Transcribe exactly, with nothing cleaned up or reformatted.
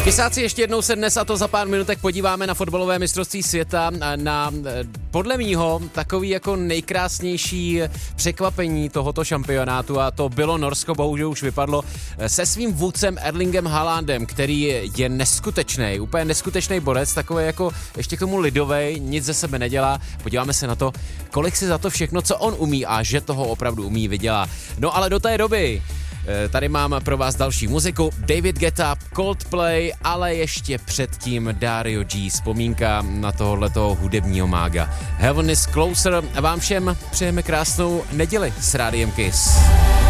Kysáci, ještě jednou se dnes, a to za pár minutek, podíváme na fotbalové mistrovství světa, na podle mýho takový jako nejkrásnější překvapení tohoto šampionátu, a to bylo Norsko, bohužel už vypadlo, se svým vůdcem Erlingem Haalandem, který je neskutečný, úplně neskutečný borec, takový jako ještě k tomu lidovej, nic ze sebe nedělá. Podíváme se na to, kolik si za to všechno, co on umí a že toho opravdu umí, vydělá. No ale do té doby tady mám pro vás další muziku, David Guetta, Coldplay, ale ještě předtím Dario G, vzpomínka na tohohletoho hudebního mága. Heaven is Closer, a vám všem přejeme krásnou neděli s Rádiem Kiss.